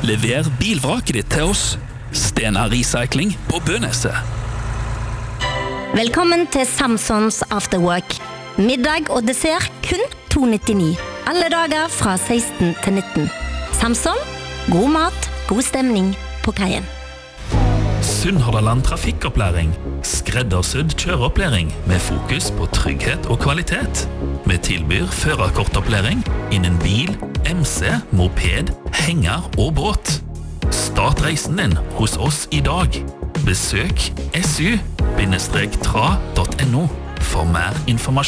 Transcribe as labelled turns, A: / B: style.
A: Lever bilvraket ditt til oss. Stena Recycling på Bøneset.
B: Velkommen til Samsons Afterwork. Middag og dessert kun 2,99. Alle dager fra 16 til 19. Samson, god mat, god stemning på kaien.
A: Sunnhordland Trafikkopplæring. Skreddersydd kjøreopplæring med fokus på trygghet og kvalitet. Vi tilbyr førerkortopplæring innen bil, MC, moped, henger og båt. Start reisen din hos oss i dag. Besøk su-tra.no for mer informasjon.